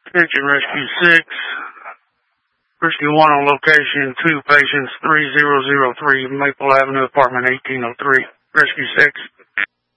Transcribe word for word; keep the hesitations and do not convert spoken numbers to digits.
Attention Rescue six. Rescue one on location, two patients, three zero zero three Maple Avenue, apartment eighteen oh three. Rescue six.